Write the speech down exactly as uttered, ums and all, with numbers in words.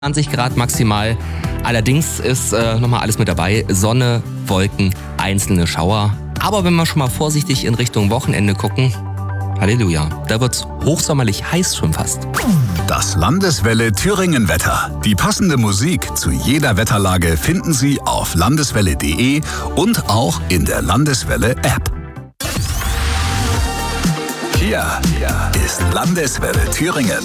zwanzig Grad maximal. Allerdings ist äh, nochmal alles mit dabei. Sonne, Wolken, einzelne Schauer. Aber wenn wir schon mal vorsichtig in Richtung Wochenende gucken, Halleluja, da wird's hochsommerlich heiß schon fast. Das Landeswelle Thüringen-Wetter. Die passende Musik zu jeder Wetterlage finden Sie auf landeswelle punkt de und auch in der Landeswelle-App. Hier, hier ist Landeswelle Thüringen.